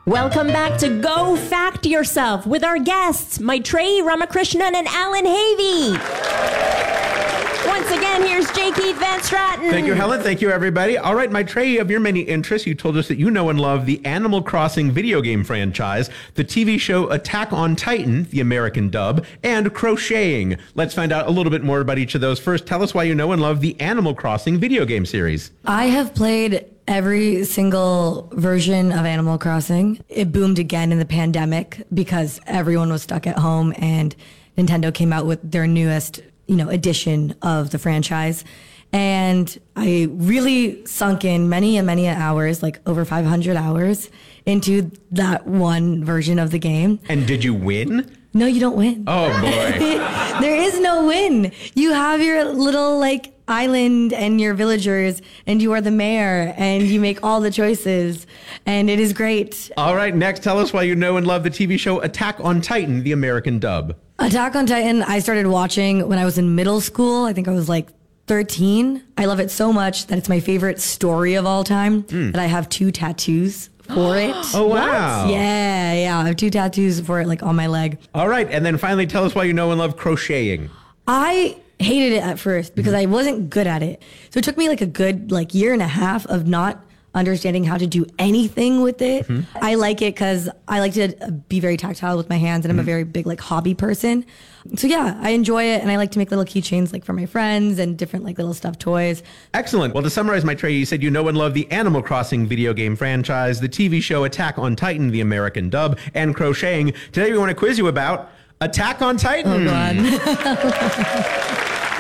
Welcome back to Go Fact Yourself with our guests, Maitreyi Ramakrishnan and Alan Havey. Once again, here's J. Keith Van Straten. Thank you, Helen. Thank you, everybody. All right, Maitreyi, of your many interests, you told us that you know and love the Animal Crossing video game franchise, the TV show Attack on Titan, the American dub, and crocheting. Let's find out a little bit more about each of those. First, tell us why you know and love the Animal Crossing video game series. I have played every single version of Animal Crossing. It boomed again in the pandemic because everyone was stuck at home and Nintendo came out with their newest edition of the franchise. And I really sunk in many hours, like over 500 hours into that one version of the game. And did you win? No, you don't win. Oh, boy. There is no win. You have your little island and your villagers, and you are the mayor, and you make all the choices, and it is great. All right, next, tell us why you know and love the TV show Attack on Titan, the American dub. Attack on Titan, I started watching when I was in middle school. I think I was 13. I love it so much that it's my favorite story of all time, that I have 2 tattoos for it. Oh, wow. Yeah. I have 2 tattoos for it, on my leg. All right, and then finally, tell us why you know and love crocheting. I hated it at first because I wasn't good at it. So it took me a good year and a half of not understanding how to do anything with it. I like it because I like to be very tactile with my hands, and I'm a very big hobby person. So yeah, I enjoy it, and I like to make little keychains for my friends and different little stuffed toys. Excellent. Well, to summarize, Maitreyi, you said you know and love the Animal Crossing video game franchise, the TV show Attack on Titan, the American dub, and crocheting. Today we want to quiz you about Attack on Titan. Oh, God.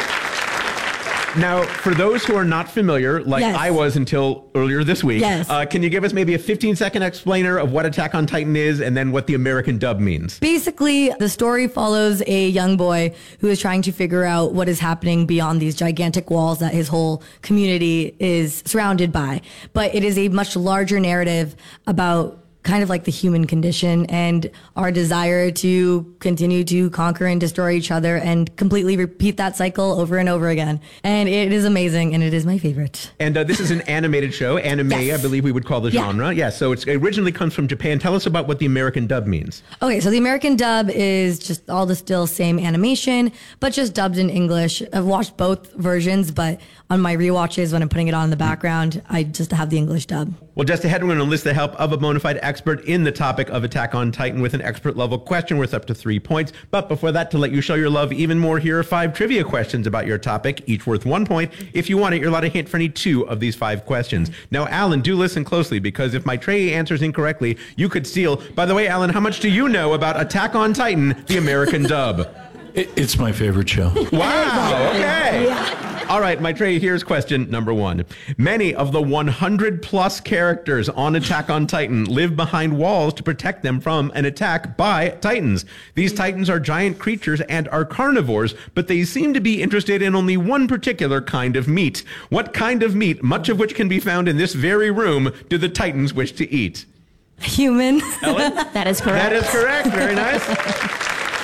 Now, for those who are not familiar, Yes. I was until earlier this week, Yes. Can you give us maybe a 15-second explainer of what Attack on Titan is and then what the American dub means? Basically, the story follows a young boy who is trying to figure out what is happening beyond these gigantic walls that his whole community is surrounded by. But it is a much larger narrative about kind of the human condition and our desire to continue to conquer and destroy each other and completely repeat that cycle over and over again. And it is amazing, and it is my favorite. And this is an animated show, anime, Yes. I believe we would call the genre. Yeah, so it originally comes from Japan. Tell us about what the American dub means. Okay, so the American dub is just all the still same animation, but just dubbed in English. I've watched both versions, but on my rewatches, when I'm putting it on in the background, I just have the English dub. Well, just ahead, we're going to enlist the help of a bona fide expert in the topic of Attack on Titan with an expert level question worth up to 3 points. But before that, to let you show your love even more, here are 5 trivia questions about your topic, each worth 1 point. If you want it, you're allowed a hint for any 2 of these 5 questions. Now, Alan, do listen closely, because if Maitreyi answers incorrectly, you could steal. By the way, Alan, how much do you know about Attack on Titan, the American dub? It's my favorite show. Wow, okay. All right, Maitreyi, here's question number 1. Many of the 100 plus characters on Attack on Titan live behind walls to protect them from an attack by Titans. These Titans are giant creatures and are carnivores, but they seem to be interested in only one particular kind of meat. What kind of meat, much of which can be found in this very room, do the Titans wish to eat? Human. Ellen? That is correct. That is correct. Very nice.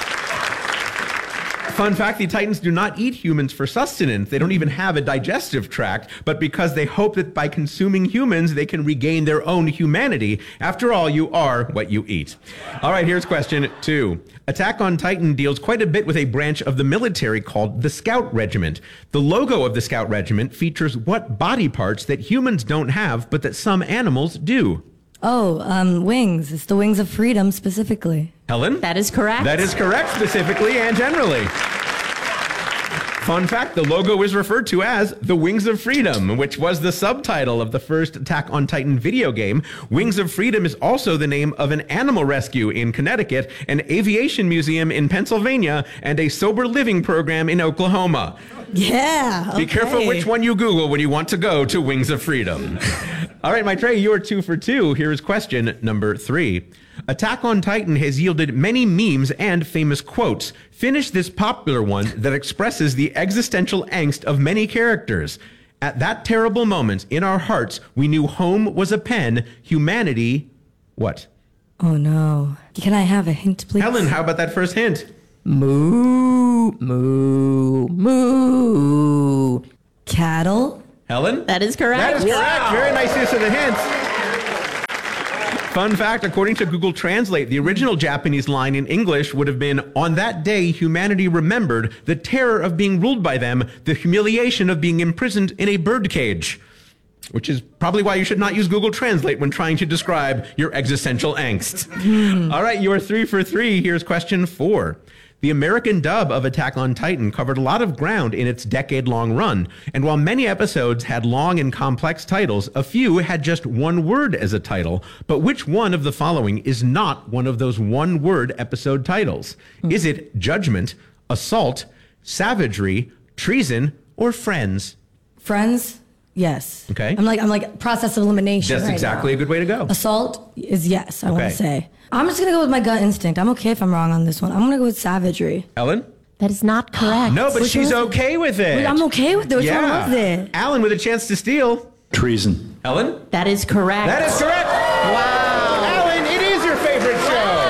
Fun fact, the Titans do not eat humans for sustenance. They don't even have a digestive tract, but because they hope that by consuming humans, they can regain their own humanity. After all, you are what you eat. All right, here's question 2. Attack on Titan deals quite a bit with a branch of the military called the Scout Regiment. The logo of the Scout Regiment features what body parts that humans don't have, but that some animals do? Oh, wings. It's the wings of freedom specifically. Helen? That is correct. That is correct, specifically and generally. Fun fact, the logo is referred to as the Wings of Freedom, which was the subtitle of the first Attack on Titan video game. Wings of Freedom is also the name of an animal rescue in Connecticut, an aviation museum in Pennsylvania, and a sober living program in Oklahoma. Yeah. Be careful which one you Google when you want to go to Wings of Freedom. All right, Maitreyi, you are 2 for 2. Here is question number 3. Attack on Titan has yielded many memes and famous quotes. Finish this popular one that expresses the existential angst of many characters. At that terrible moment in our hearts, we knew home was a pen, humanity, what? Oh no. Can I have a hint, please? Helen, how about that first hint? Moo, moo, moo. Cattle? Helen? That is correct. That is correct. Very nice use of the hints. Fun fact, according to Google Translate, the original Japanese line in English would have been, "On that day, humanity remembered the terror of being ruled by them, the humiliation of being imprisoned in a birdcage." Which is probably why you should not use Google Translate when trying to describe your existential angst. All right, you are 3 for 3. Here's question 4. The American dub of Attack on Titan covered a lot of ground in its decade-long run, and while many episodes had long and complex titles, a few had just one word as a title. But which one of the following is not one of those one-word episode titles? Is it Judgment, Assault, Savagery, Treason, or Friends? Friends? Yes. Okay. I'm like process of elimination. That's right exactly now. a good way to go. Assault is yes, I want Okay. to say. I'm just going to go with my gut instinct. I'm okay if I'm wrong on this one. I'm going to go with savagery. Ellen? That is not correct. No, but Which she's one? okay with it. Wait, I'm okay with it. Which one was it? Alan with a chance to steal. Treason. Ellen? That is correct. That is correct. Wow. Alan, it is your favorite show.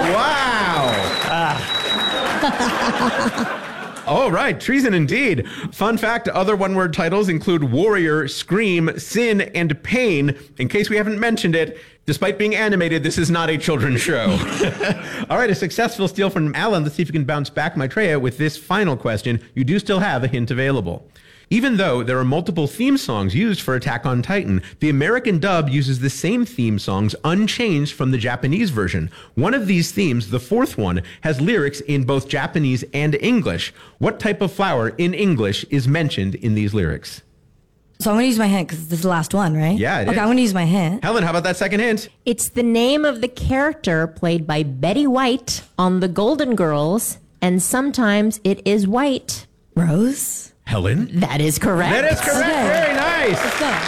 Wow. All right, treason indeed. Fun fact, other one-word titles include Warrior, Scream, Sin, and Pain. In case we haven't mentioned it, despite being animated, this is not a children's show. All right, a successful steal from Alan. Let's see if you can bounce back, Maitreya, with this final question. You do still have a hint available. Even though there are multiple theme songs used for Attack on Titan, the American dub uses the same theme songs unchanged from the Japanese version. One of these themes, the fourth one, has lyrics in both Japanese and English. What type of flower in English is mentioned in these lyrics? So I'm going to use my hint because this is the last one, right? Yeah, it is. Okay, I'm going to use my hint. Helen, how about that second hint? It's the name of the character played by Betty White on The Golden Girls, and sometimes it is white. Rose? Helen? That is correct. That is correct. Okay. Very nice. Let's go.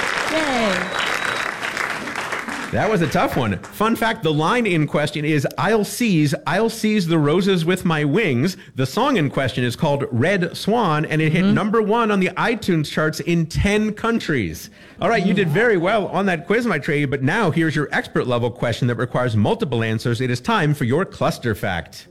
Yay. That was a tough one. Fun fact, the line in question is, I'll seize the roses with my wings. The song in question is called Red Swan, and it hit number 1 on the iTunes charts in 10 countries. All right, you did very well on that quiz, Maitreya, but now here's your expert level question that requires multiple answers. It is time for your cluster fact.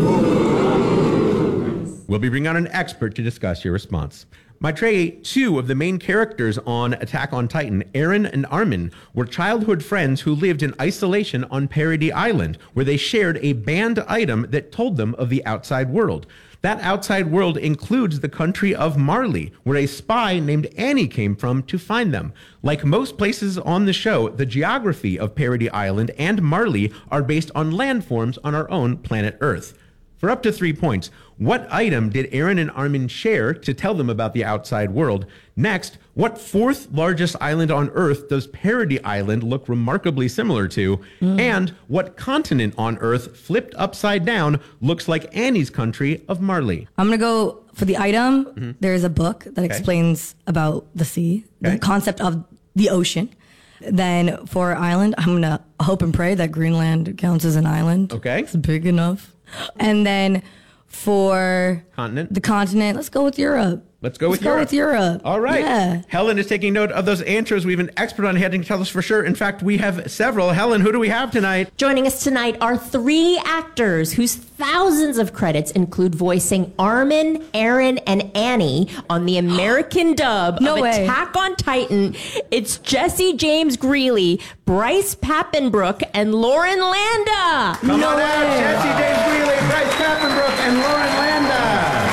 We'll be bringing on an expert to discuss your response. Maitreya, 2 of the main characters on Attack on Titan, Eren and Armin, were childhood friends who lived in isolation on Paradis Island, where they shared a banned item that told them of the outside world. That outside world includes the country of Marley, where a spy named Annie came from to find them. Like most places on the show, the geography of Paradis Island and Marley are based on landforms on our own planet Earth. For up to 3 points, what item did Eren and Armin share to tell them about the outside world? Next, what 4th largest island on Earth does Paradis Island look remarkably similar to? And what continent on Earth, flipped upside down, looks like Annie's country of Marley? I'm going to go for the item. There's a book that explains about the sea, the concept of the ocean. Then for island, I'm going to hope and pray that Greenland counts as an island. Okay. It's big enough. And then for Continent? the continent, let's go with Europe. Let's go with Europe. All right. Yeah. Helen is taking note of those answers. We have an expert on hand to tell us for sure. In fact, we have several. Helen, who do we have tonight? Joining us tonight are 3 actors whose thousands of credits include voicing Armin, Eren, and Annie on the American dub No of way. Attack on Titan. It's Jesse James Greeley, Bryce Papenbrook, and Lauren Landa. Come on out, Jesse James Greeley, Bryce Papenbrook, and Lauren Landa.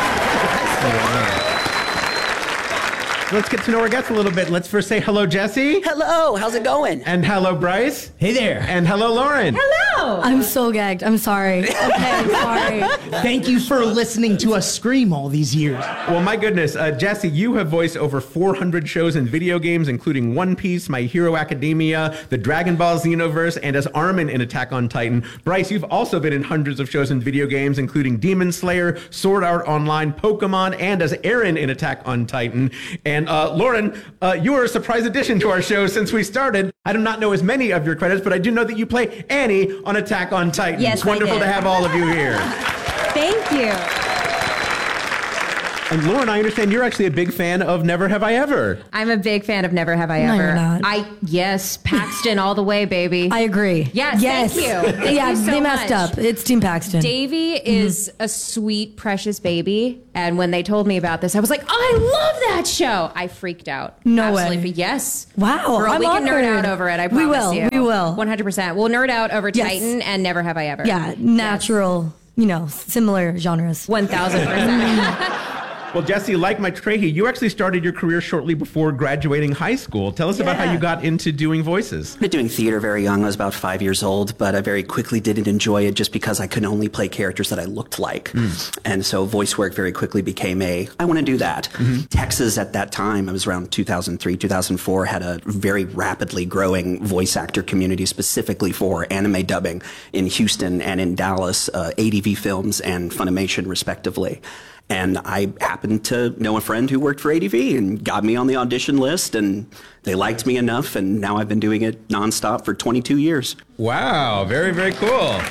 Let's get to know our guests a little bit. Let's first say hello, Jesse. Hello, how's it going? And hello, Bryce. Hey there. And hello, Lauren. Hello. I'm so gagged. I'm sorry. Okay, I'm sorry. Thank you for listening to us scream all these years. Well, my goodness, Jesse, you have voiced over 400 shows and video games, including One Piece, My Hero Academia, the Dragon Ball Xenoverse, and as Armin in Attack on Titan. Bryce, you've also been in hundreds of shows and video games, including Demon Slayer, Sword Art Online, Pokemon, and as Eren in Attack on Titan. And Lauren, you are a surprise addition to our show since we started. I do not know as many of your credits, but I do know that you play Annie on Attack on Titan. Yes, It's wonderful I did. to have all of you here. Thank you. And Lauren, I understand you're actually a big fan of Never Have I Ever. I'm a big fan of Never Have I No, Ever. you're not. Yes, Paxton all the way, baby. I agree. Yes, thank you. Thank yeah, you so they messed much. up. It's Team Paxton. Davy is a sweet, precious baby. And when they told me about this, I was like, I love that show. I freaked out. No way. Absolutely. Yes. Wow, Girl, I'm we can nerd honored. out over it. I We promise will, you. we will. 100%. We'll nerd out over Yes. Titan and Never Have I Ever. Yeah, natural, similar genres. 1,000%. Well, Jesse, like Mike Trahey, you actually started your career shortly before graduating high school. Tell us about how you got into doing voices. I started doing theater very young. I was about 5 years old, but I very quickly didn't enjoy it just because I could only play characters that I looked like. And so voice work very quickly became I want to do that. Texas at that time, it was around 2003, 2004, had a very rapidly growing voice actor community specifically for anime dubbing in Houston and in Dallas, ADV Films and Funimation respectively. And I happened to know a friend who worked for ADV and got me on the audition list, and they liked me enough, and now I've been doing it nonstop for 22 years. Wow, very, very cool.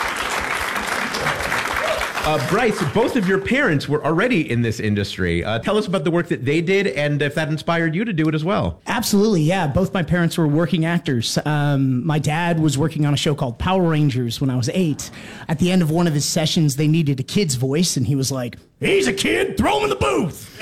Bryce, both of your parents were already in this industry. Tell us about the work that they did and if that inspired you to do it as well. Absolutely, yeah. Both my parents were working actors. My dad was working on a show called Power Rangers when I was 8. At the end of one of his sessions, they needed a kid's voice, and he was like, "He's a kid, throw him in the booth."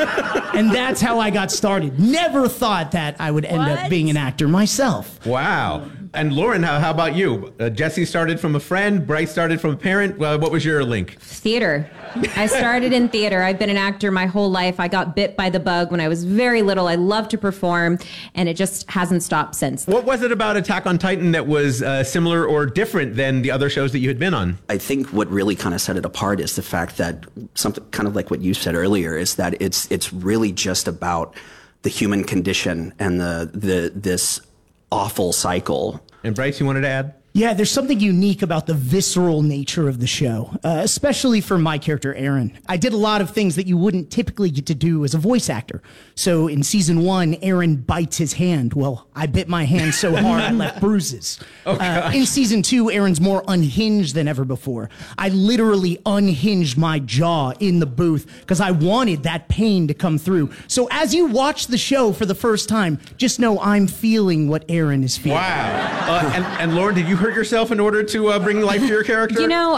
And that's how I got started. Never thought that I would end up being an actor myself. Wow. And Lauren, how about you? Jesse started from a friend, Bryce started from a parent. What was your link? Theater. I started in theater. I've been an actor my whole life. I got bit by the bug when I was very little. I love to perform, and it just hasn't stopped since. What was it about Attack on Titan that was similar or different than the other shows that you had been on? I think what really kind of set it apart is the fact that something kind of like what you said earlier is that it's really just about the human condition and this awful cycle. And Bryce, you wanted to add? Yeah, there's something unique about the visceral nature of the show, especially for my character, Aaron. I did a lot of things that you wouldn't typically get to do as a voice actor. So in season 1, Aaron bites his hand. Well, I bit my hand so hard I left bruises. In season 2, Aaron's more unhinged than ever before. I literally unhinged my jaw in the booth because I wanted that pain to come through. So as you watch the show for the first time, just know I'm feeling what Aaron is feeling. Wow. And Lauren, did you hurt yourself in order to bring life to your character?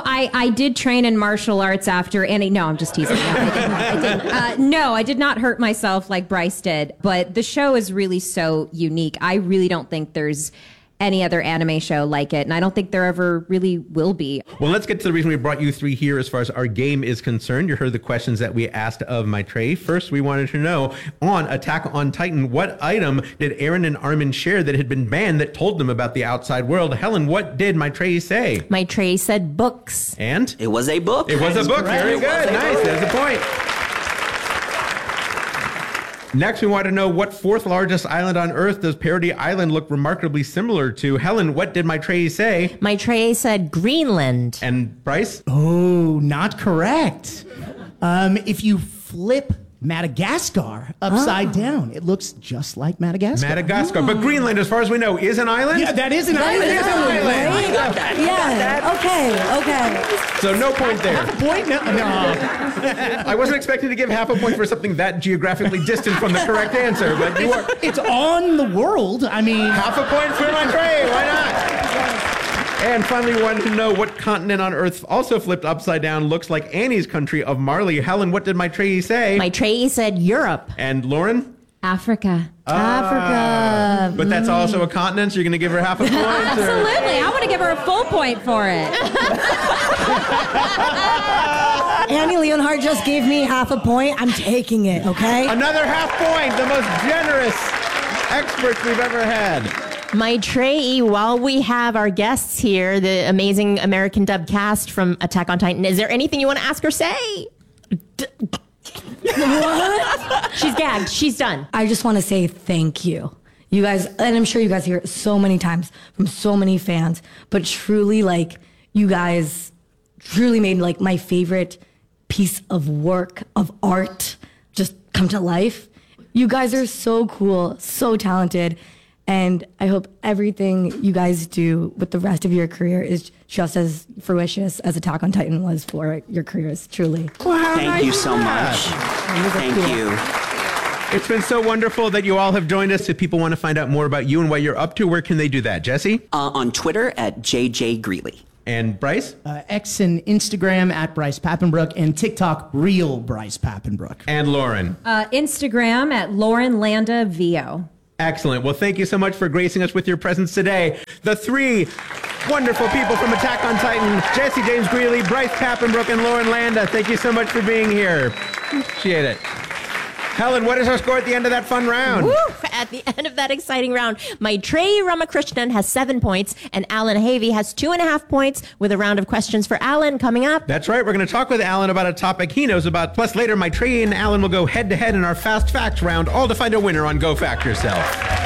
I did train in martial arts after Annie. No, I'm just teasing. No, I didn't. No, I did not hurt myself like Bryce did. But the show is really so unique. I really don't think there's any other anime show like it, and I don't think there ever really will be. Well, let's get to the reason we brought you three here as far as our game is concerned. You heard the questions that we asked of Maitreyi. First, we wanted to know, on Attack on Titan, what item did Aaron and Armin share that had been banned that told them about the outside world? Helen, what did Maitreyi say? Maitreyi said books. And? It was a book. It was a book. correct. Very good. Nice. There's a point. Next, we want to know, what fourth largest island on Earth does Parody Island look remarkably similar to? Helen, what did Maitreyi say? Maitreyi said Greenland. And Bryce? Oh, not correct. If you flip Madagascar upside down, it looks just like Madagascar. Madagascar. But Greenland, as far as we know, is an island? Yeah, that is an island. It is an island. I got that. Yeah. Okay. So no point there. Point? No. I wasn't expecting to give half a point for something that geographically distant from the correct answer, but you are. It's on the world. I mean, Half a point for Maitreyi. Why not? And finally, we wanted to know what continent on Earth, also flipped upside down, looks like Annie's country of Marley. Helen, what did Maitreyi say? Maitreyi said Europe. And Lauren? Africa. Africa. But that's also a continent, so you're going to give her half a point? Absolutely. I want to give her a full point for it. Annie Leonhardt just gave me half a point. I'm taking it, okay? Another half point, the most generous experts we've ever had. Maitreyi, while we have our guests here, the amazing American dub cast from Attack on Titan, is there anything you want to ask or say? What? She's gagged. She's done. I just want to say thank you. You guys, and I'm sure you guys hear it so many times from so many fans, but truly, like, you guys truly made, like, my favorite piece of work, of art, just come to life. You guys are so cool, so talented. And I hope everything you guys do with the rest of your career is just as fruitious as Attack on Titan was for your careers, truly. Wow, Thank you so much. Thank you. It's been so wonderful that you all have joined us. If people want to find out more about you and what you're up to, where can they do that? Jesse? On Twitter at JJ Greeley. And Bryce? X and Instagram at Bryce Papenbrook, and TikTok, Real Bryce Papenbrook. And Lauren? Instagram at Lauren Landa VO. Excellent. Well, thank you so much for gracing us with your presence today. The three wonderful people from Attack on Titan, Jesse James Greeley, Bryce Papenbrook, and Lauren Landa. Thank you so much for being here. Appreciate it. Helen, what is our score at the end of that fun round? Woo! At the end of that exciting round, Maitreyi Ramakrishnan has 7 points, and Alan Havey has 2.5 points, with a round of questions for Alan coming up. That's right. We're going to talk with Alan about a topic he knows about. Plus, later, Maitreyi and Alan will go head-to-head in our Fast Facts round, all to find a winner on Go Fact Yourself.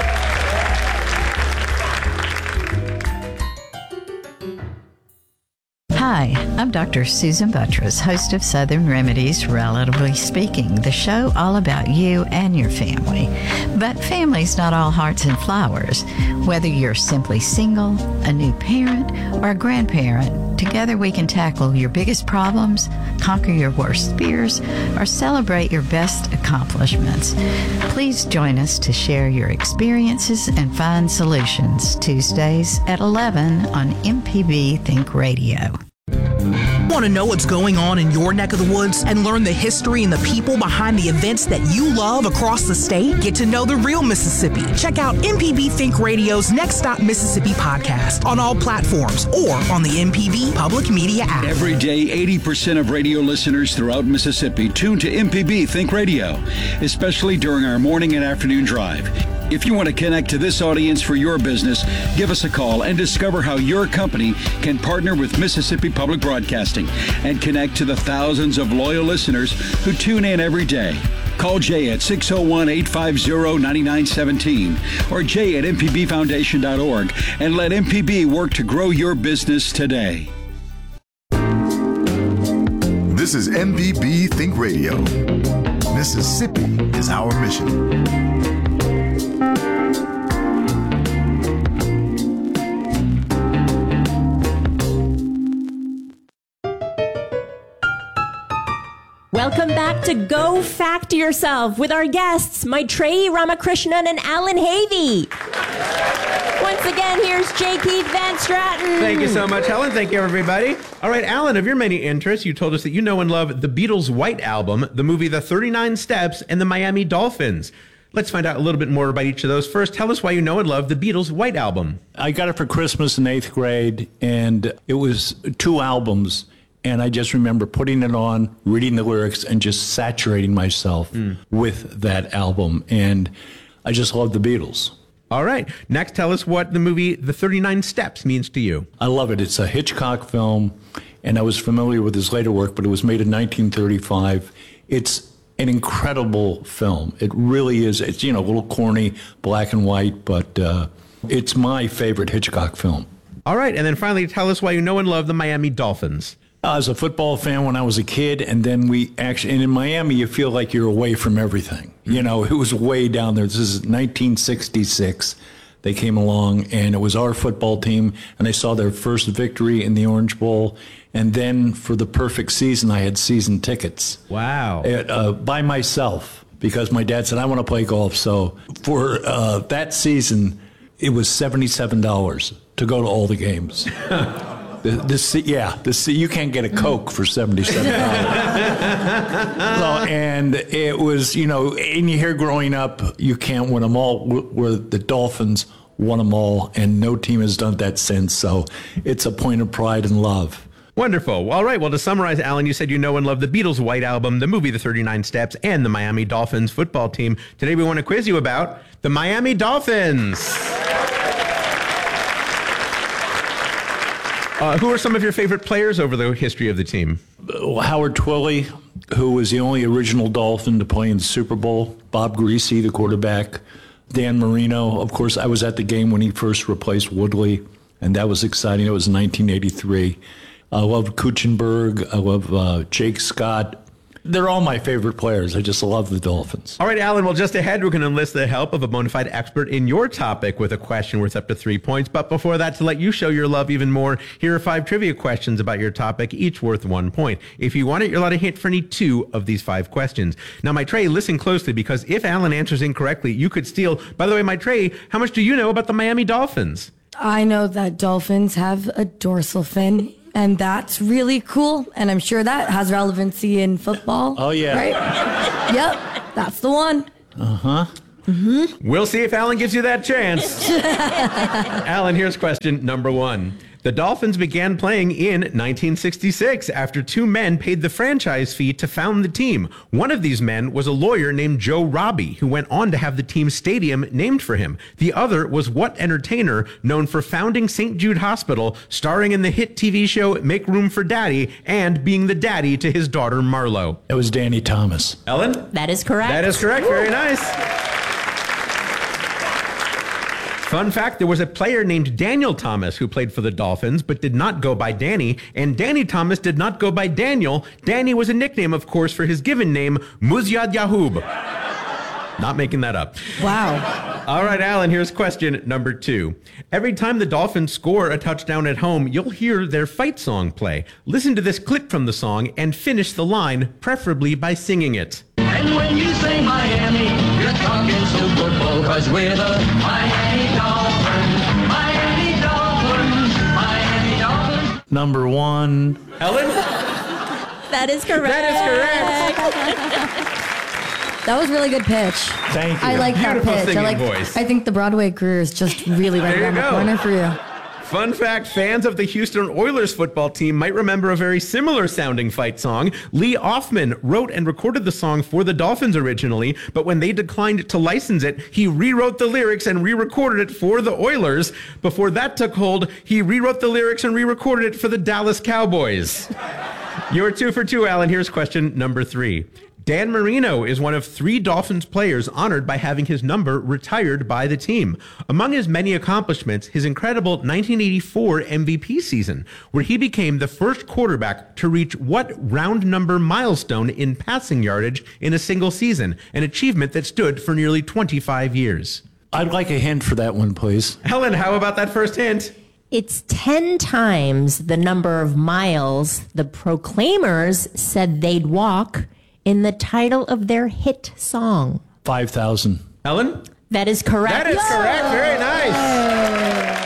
Hi, I'm Dr. Susan Buttress, host of Southern Remedies, Relatively Speaking, the show all about you and your family. But family's not all hearts and flowers. Whether you're simply single, a new parent, or a grandparent, together we can tackle your biggest problems, conquer your worst fears, or celebrate your best accomplishments. Please join us to share your experiences and find solutions. Tuesdays at 11 on MPB Think Radio. Want to know what's going on in your neck of the woods and learn the history and the people behind the events that you love across the state? Get to know the real Mississippi. Check out MPB Think Radio's Next Stop Mississippi podcast on all platforms or on the MPB Public Media app. Every day, 80% of radio listeners throughout Mississippi tune to MPB Think Radio, especially during our morning and afternoon drive. If you want to connect to this audience for your business, give us a call and discover how your company can partner with Mississippi Public Broadcasting and connect to the thousands of loyal listeners who tune in every day. Call Jay at 601-850-9917 or Jay at mpbfoundation.org and let MPB work to grow your business today. This is MPB Think Radio. Mississippi is our mission. Welcome back to Go Fact Yourself with our guests, Maitreyi Ramakrishnan and Alan Havey. Once again, here's J. Keith Van Stratten. Thank you so much, Helen. Thank you, everybody. All right, Alan, of your many interests, you told us that you know and love the Beatles' White Album, the movie The 39 Steps, and the Miami Dolphins. Let's find out a little bit more about each of those. First, tell us why you know and love the Beatles' White Album. I got it for Christmas in 8th grade, and it was 2 albums. And I just remember putting it on, reading the lyrics, and just saturating myself with that album. And I just love the Beatles. All right. Next, tell us what the movie The 39 Steps means to you. I love it. It's a Hitchcock film, and I was familiar with his later work, but it was made in 1935. It's an incredible film. It really is. It's, a little corny, black and white, but it's my favorite Hitchcock film. All right. And then finally, tell us why you know and love the Miami Dolphins. I was a football fan when I was a kid, and then and in Miami, you feel like you're away from everything. It was way down there. This is 1966. They came along, and it was our football team, and I saw their first victory in the Orange Bowl. And then for the perfect season, I had season tickets. Wow. By myself, because my dad said, I want to play golf. So for that season, it was $77 to go to all the games. You can't get a Coke for $77. And it was, and you hear growing up, you can't win them all, where the Dolphins won them all, and no team has done that since. So it's a point of pride and love. Wonderful. All right. Well, to summarize, Alan, you said you know and love the Beatles' White Album, the movie The 39 Steps, and the Miami Dolphins football team. Today we want to quiz you about the Miami Dolphins. Who are some of your favorite players over the history of the team? Howard Twilley, who was the only original Dolphin to play in the Super Bowl. Bob Greasy, the quarterback. Dan Marino. Of course, I was at the game when he first replaced Woodley, and that was exciting. It was 1983. I love Kuchenberg. I love Jake Scott. They're all my favorite players. I just love the Dolphins. All right, Alan, well, just ahead, we're going to enlist the help of a bona fide expert in your topic with a question worth up to 3 points. But before that, to let you show your love even more, here are 5 trivia questions about your topic, each worth 1 point. If you want it, you're allowed a hint for any 2 of these 5 questions. Now, my Trey, listen closely, because if Alan answers incorrectly, you could steal. By the way, my Trey, how much do you know about the Miami Dolphins? I know that dolphins have a dorsal fin, and that's really cool. And I'm sure that has relevancy in football. Oh, yeah. Right? Yep, that's the one. Uh-huh. Mm-hmm. We'll see if Alan gives you that chance. Alan, here's question number 1. The Dolphins began playing in 1966 after 2 men paid the franchise fee to found the team. One of these men was a lawyer named Joe Robbie, who went on to have the team's stadium named for him. The other was what entertainer known for founding St. Jude Hospital, starring in the hit TV show Make Room for Daddy, and being the daddy to his daughter Marlo? It was Danny Thomas. Ellen? That is correct. That is correct. Very nice. Fun fact, there was a player named Daniel Thomas who played for the Dolphins, but did not go by Danny, and Danny Thomas did not go by Daniel. Danny was a nickname, of course, for his given name, Muzyad Yahoub. Not making that up. Wow. All right, Alan, here's question number 2. Every time the Dolphins score a touchdown at home, you'll hear their fight song play. Listen to this clip from the song and finish the line, preferably by singing it. And when you say Miami, you're talking Super Bowl, 'cause we're the Miami Dolphins, Miami Dolphins, Miami Dolphins. Number 1. Ellen? That is correct. That is correct. That was really good pitch. Thank you. I like that Beautiful pitch. singing voice. I think the Broadway career is just really right There you around the go. corner for you. Fun fact, fans of the Houston Oilers football team might remember a very similar sounding fight song. Lee Offman wrote and recorded the song for the Dolphins originally, but when they declined to license it, he rewrote the lyrics and re-recorded it for the Oilers. Before that took hold, he rewrote the lyrics and re-recorded it for the Dallas Cowboys. You're 2 for 2, Alan. Here's question number 3. Dan Marino is one of 3 Dolphins players honored by having his number retired by the team. Among his many accomplishments, his incredible 1984 MVP season, where he became the first quarterback to reach what round number milestone in passing yardage in a single season, an achievement that stood for nearly 25 years. I'd like a hint for that one, please. Helen, how about that first hint? It's 10 times the number of miles the Proclaimers said they'd walk in the title of their hit song. 5,000. Helen? That is correct. That is correct. Very nice.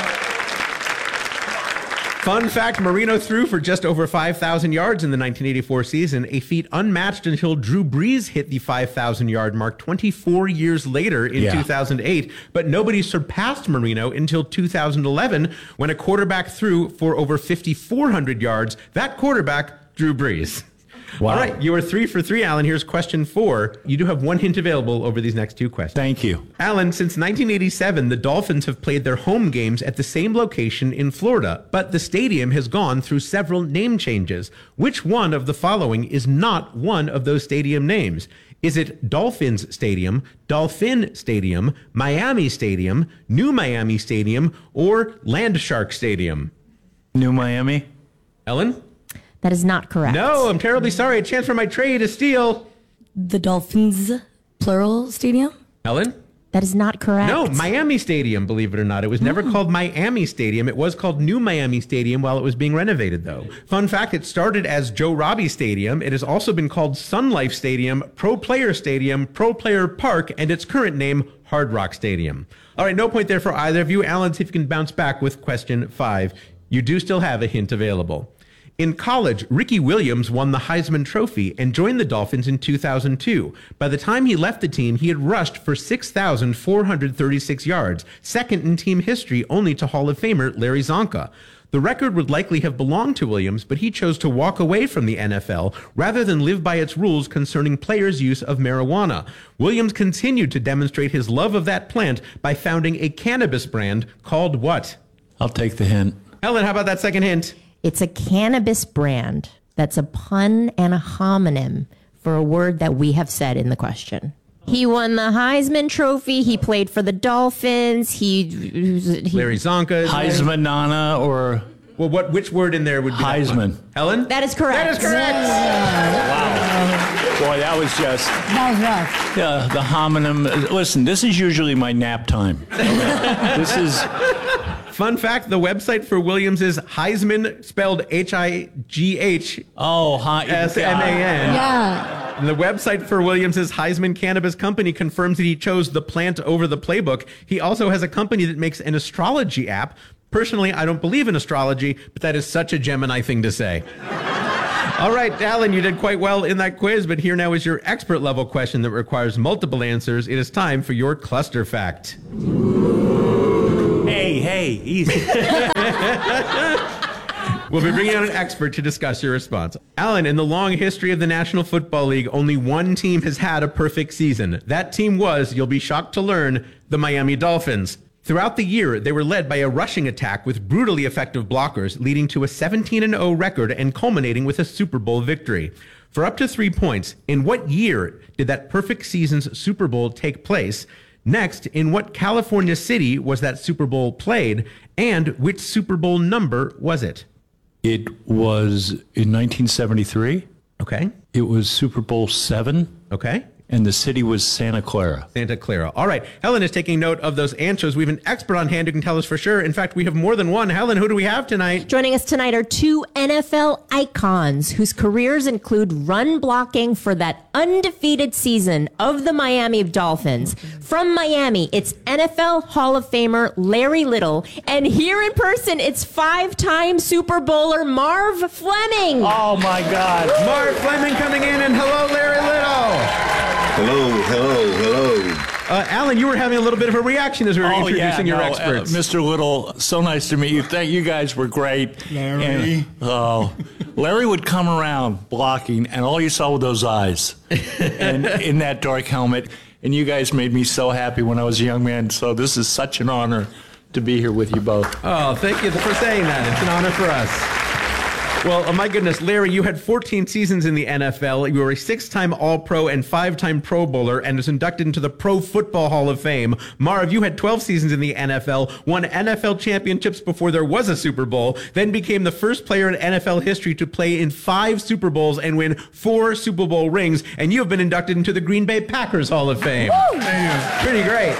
Fun fact, Marino threw for just over 5,000 yards in the 1984 season, a feat unmatched until Drew Brees hit the 5,000-yard mark 24 years later in 2008. But nobody surpassed Marino until 2011, when a quarterback threw for over 5,400 yards. That quarterback, Drew Brees. Wow. All right, you are 3 for 3, Alan. Here's question 4. You do have 1 hint available over these next 2 questions. Thank you. Alan, since 1987, the Dolphins have played their home games at the same location in Florida, but the stadium has gone through several name changes. Which one of the following is not one of those stadium names? Is it Dolphins Stadium, Dolphin Stadium, Miami Stadium, New Miami Stadium, or Landshark Stadium? New Miami? Ellen? That is not correct. No, I'm terribly sorry. A chance for my Trey to steal. The Dolphins, plural, stadium? Ellen? That is not correct. No, Miami Stadium, believe it or not. It was never called Miami Stadium. It was called New Miami Stadium while it was being renovated, though. Fun fact, it started as Joe Robbie Stadium. It has also been called Sun Life Stadium, Pro Player Stadium, Pro Player Park, and its current name, Hard Rock Stadium. All right, no point there for either of you. Alan, see if you can bounce back with question 5. You do still have a hint available. In college, Ricky Williams won the Heisman Trophy and joined the Dolphins in 2002. By the time he left the team, he had rushed for 6,436 yards, second in team history only to Hall of Famer Larry Zonka. The record would likely have belonged to Williams, but he chose to walk away from the NFL rather than live by its rules concerning players' use of marijuana. Williams continued to demonstrate his love of that plant by founding a cannabis brand called what? I'll take the hint. Helen, how about that second hint? It's a cannabis brand that's a pun and a homonym for a word that we have said in the question. He won the Heisman Trophy. He played for the Dolphins. He Larry Zonka. Heisman Nana or... Well, which word in there would be Heisman? Helen? That is correct. That is correct. Boy, that was just... That was rough. Yeah, the homonym. Listen, this is usually my nap time. This is... Fun fact, the website for Williams is Heisman, spelled H-I-G-H. Oh, S-M-A-N. Yeah. And the website for Williams' Heisman Cannabis Company confirms that he chose the plant over the playbook. He also has a company that makes an astrology app. Personally, I don't believe in astrology, but that is such a Gemini thing to say. All right, Alan, you did quite well in that quiz, but here now is your expert level question that requires multiple answers. It is time for your cluster fact. Hey, easy. We'll be bringing on an expert to discuss your response. Alan, in the long history of the National Football League, only one team has had a perfect season. That team was, you'll be shocked to learn, the Miami Dolphins. Throughout the year, they were led by a rushing attack with brutally effective blockers, leading to a 17-0 record and culminating with a Super Bowl victory. For up to 3 points, in what year did that perfect season's Super Bowl take place? Next, in what California city was that Super Bowl played? And which Super Bowl number was it? It was in 1973. Okay. It was Super Bowl 7. Okay. And the city was Santa Clara. Santa Clara. All right. Helen is taking note of those answers. We have an expert on hand who can tell us for sure. In fact, we have more than one. Helen, who do we have tonight? Joining us tonight are two NFL icons whose careers include run blocking for that undefeated season of the Miami Dolphins. From Miami, it's NFL Hall of Famer Larry Little. And here in person, it's 5-time Super Bowler Marv Fleming. Oh, my God. Marv Fleming coming in, and hello, Larry Little. Hello. Alan, you were having a little bit of a reaction as we were introducing your experts. Mr. Little, so nice to meet you. Thank you guys were great. Larry. Larry would come around blocking, and all you saw were those eyes and in that dark helmet. And you guys made me so happy when I was a young man. So this is such an honor to be here with you both. Oh, thank you for saying that. It's an honor for us. Well, oh my goodness, Larry, you had 14 seasons in the NFL. You were a 6-time All-Pro and 5-time Pro Bowler and was inducted into the Pro Football Hall of Fame. Marv, you had 12 seasons in the NFL, won NFL championships before there was a Super Bowl, then became the first player in NFL history to play in 5 Super Bowls and win 4 Super Bowl rings, and you have been inducted into the Green Bay Packers Hall of Fame. Woo! Thank you. Pretty great.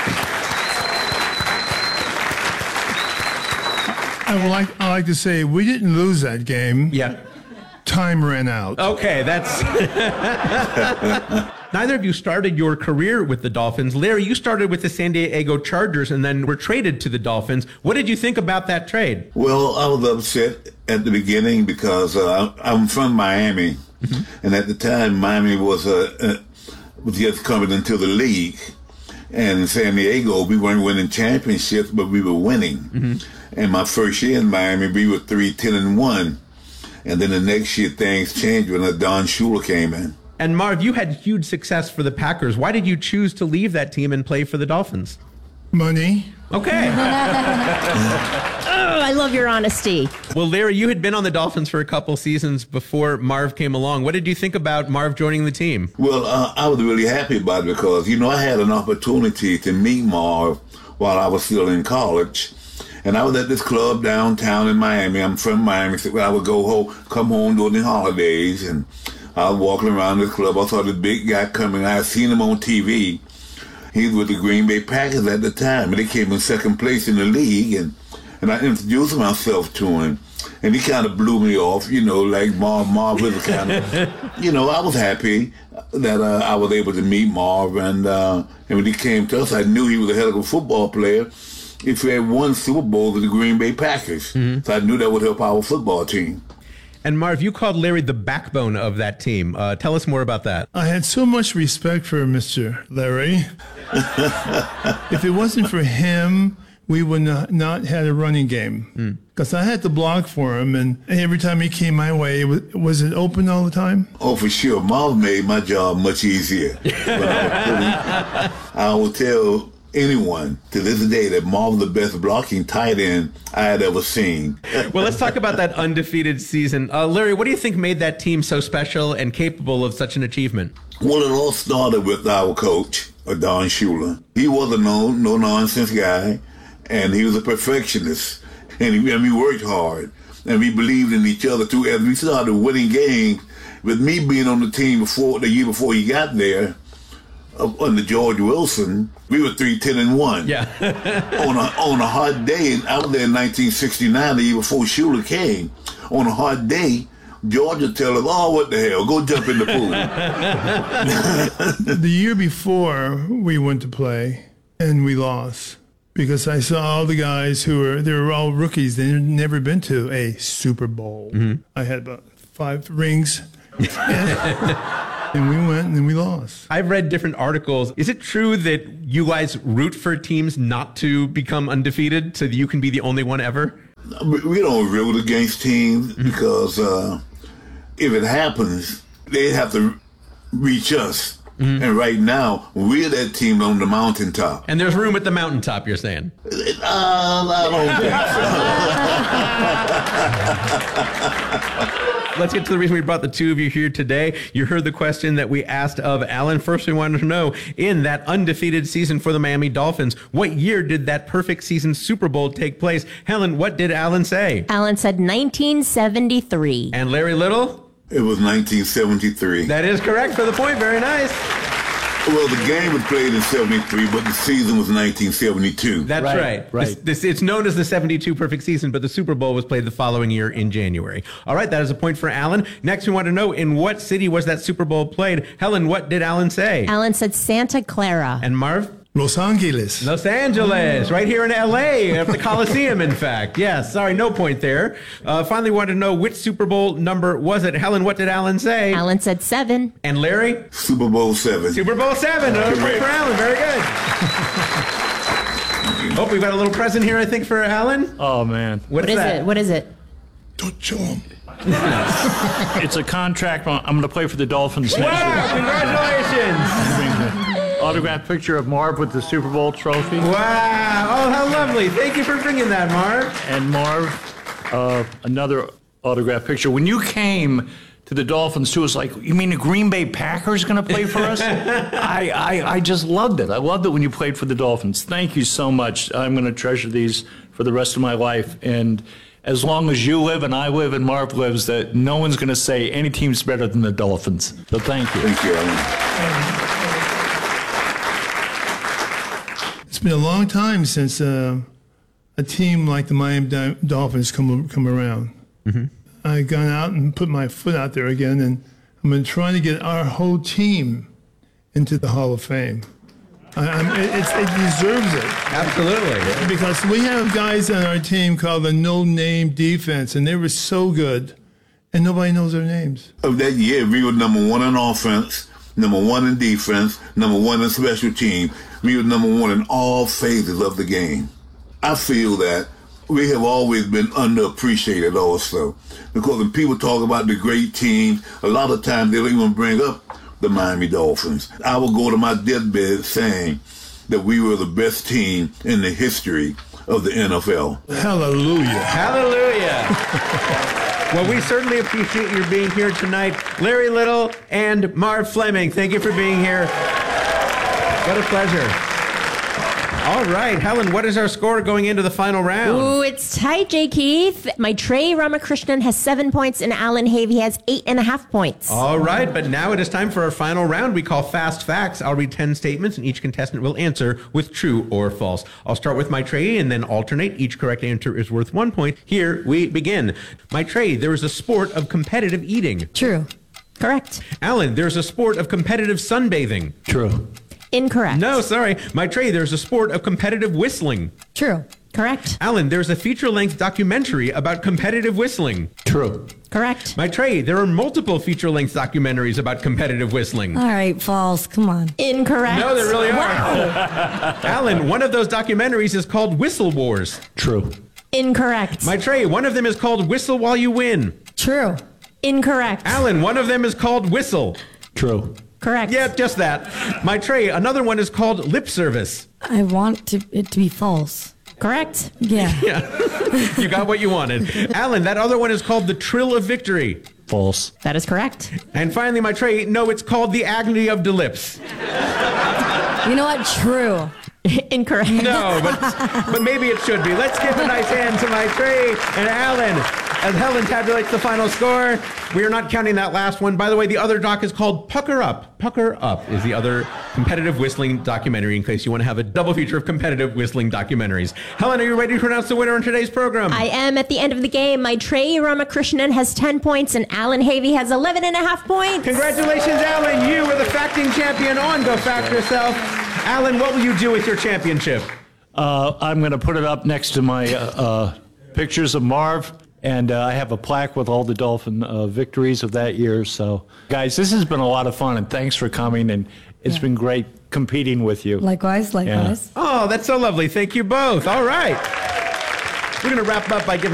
I like to say we didn't lose that game. Yeah. Time ran out. Okay, that's... Neither of you started your career with the Dolphins. Larry, you started with the San Diego Chargers and then were traded to the Dolphins. What did you think about that trade? Well, I was upset at the beginning because I'm from Miami. Mm-hmm. And at the time, Miami was just coming into the league. And in San Diego, we weren't winning championships, but we were winning. Mm-hmm. And my first year in Miami, we were 3-10-1. And then the next year, things changed when Don Shula came in. And Marv, you had huge success for the Packers. Why did you choose to leave that team and play for the Dolphins? Money. Okay. I love your honesty. Well, Larry, you had been on the Dolphins for a couple seasons before Marv came along. What did you think about Marv joining the team? Well, I was really happy about it because, I had an opportunity to meet Marv while I was still in college. And I was at this club downtown in Miami. I'm from Miami, so I would come home during the holidays, and I was walking around this club. I saw this big guy coming. I had seen him on TV. He was with the Green Bay Packers at the time, and they came in second place in the league, and I introduced myself to him. And he kind of blew me off, like Marv was kind of, I was happy that I was able to meet Marv, and when he came to us, I knew he was a hell of a football player. If we had won Super Bowl with the Green Bay Packers. Mm-hmm. So I knew that would help our football team. And Marv, you called Larry the backbone of that team. Tell us more about that. I had so much respect for Mr. Larry. If it wasn't for him, we would not had a running game. Because I had to block for him, and every time he came my way, was it open all the time? Oh, for sure. Marv made my job much easier. I will tell anyone to this day that Marv was the best blocking tight end I had ever seen. Well, let's talk about that undefeated season. Larry, what do you think made that team so special and capable of such an achievement? Well, it all started with our coach, Don Shula. He was a no-nonsense guy, and he was a perfectionist. And he worked hard. and we believed in each other too. As we started winning games, with me being on the team the year before he got there, under George Wilson, we were 3-10-1. Yeah. on a hot day, and I was there in 1969, the year before Shula came. On a hot day, George would tell us, "Oh, what the hell? Go jump in the pool." The year before we went to play, and we lost. Because I saw all the guys they were all rookies. They had never been to a Super Bowl. I had about 5 rings. And we went and we lost. I've read different articles. Is it true that you guys root for teams not to become undefeated so that you can be the only one ever? We don't root against teams because if it happens, they have to reach us. And right now, we're that team on the mountaintop. And there's room at the mountaintop, you're saying? I don't think so. Let's get to the reason we brought the two of you here today. You heard the question that we asked of Alan. First, we wanted to know, in that undefeated season for the Miami Dolphins, what year did that perfect season Super Bowl take place? Helen, what did Alan say? Alan said 1973. And Larry Little? It was 1973. That is correct for the point. Very nice. Well, the game was played in 73, but the season was 1972. That's right. It's known as the 72 perfect season, but the Super Bowl was played the following year in January. All right, that is a point for Alan. Next, we want to know, in what city was that Super Bowl played? Helen, what did Alan say? Alan said Santa Clara. And Marv? Los Angeles. Los Angeles, right here in L.A., at the Coliseum, in fact. Yes, sorry, no point there. Finally, wanted to know, which Super Bowl number was it? Helen, what did Alan say? Alan said 7. And Larry? Super Bowl 7. Super Bowl 7. Another point for Alan. Very good. Oh, we've got a little present here, I think, for Alan. Oh, man. What is it? What is it? Don't show him. It's a contract. I'm going to play for the Dolphins next year. Wow, congratulations. Autographed picture of Marv with the Super Bowl trophy. Wow. Oh, how lovely. Thank you for bringing that, Marv. And Marv, another autographed picture. When you came to the Dolphins, too, it was like, you mean the Green Bay Packers going to play for us? I just loved it. I loved it when you played for the Dolphins. Thank you so much. I'm going to treasure these for the rest of my life. And as long as you live and I live and Marv lives, that no one's going to say any team's better than the Dolphins. So thank you. Thank you, Alan. It's been a long time since a team like the Miami Dolphins come around. I've gone out and put my foot out there again, and I'm going to try to get our whole team into the Hall of Fame. It deserves it. Absolutely. Because we have guys on our team called the no-name defense, and they were so good, and nobody knows their names. Of that year, we were number 1 in offense, number 1 in defense, number 1 in special team. We were number 1 in all phases of the game. I feel that we have always been underappreciated also. Because when people talk about the great teams, a lot of times they don't even bring up the Miami Dolphins. I will go to my deathbed saying that we were the best team in the history of the NFL. Hallelujah. Hallelujah. Well, we certainly appreciate your being here tonight. Larry Little and Marv Fleming, thank you for being here. What a pleasure. All right, Helen, what is our score going into the final round? Ooh, it's tight, J. Keith. My Trey Ramakrishnan has 7 points and Alan Havey has 8.5 points. All right, but now it is time for our final round we call Fast Facts. I'll read 10 statements and each contestant will answer with true or false. I'll start with my Trey and then alternate. Each correct answer is worth 1 point. Here we begin. My Trey, there is a sport of competitive eating. True. Correct. Alan, there's a sport of competitive sunbathing. True. Incorrect. No, sorry. My Trey, there's a sport of competitive whistling. True. Correct. Alan, there's a feature-length documentary about competitive whistling. True. Correct. My Trey, there are multiple feature-length documentaries about competitive whistling. All right, false. Come on. Incorrect. No, there really are. Wow. Alan, one of those documentaries is called Whistle Wars. True. Incorrect. My Trey, one of them is called Whistle While You Win. True. Incorrect. Alan, one of them is called Whistle. True. Correct. Yeah, just that. My Trey, another one is called Lip Service. I want it to be false. Correct. Yeah. Yeah. You got what you wanted. Alan, that other one is called The Trill of Victory. False. That is correct. And finally, my Trey, no, it's called The Agony of the Lips. You know what? True. Incorrect. No, but maybe it should be. Let's give a nice hand to my Trey and Alan. As Helen tabulates the final score, we are not counting that last one. By the way, the other doc is called Pucker Up. Pucker Up is the other competitive whistling documentary, in case you want to have a double feature of competitive whistling documentaries. Helen, are you ready to announce the winner in today's program? I am. At the end of the game, my Trey Ramakrishnan has 10 points and Alan Havey has 11.5 points. Congratulations, Alan. You are the facting champion on Go Fact Yourself. Alan, what will you do with your championship? I'm going to put it up next to my pictures of Marv. And I have a plaque with all the Dolphin victories of that year. So, guys, this has been a lot of fun, and thanks for coming. And it's been great competing with you. Likewise. Oh, that's so lovely. Thank you both. All right. We're going to wrap up by giving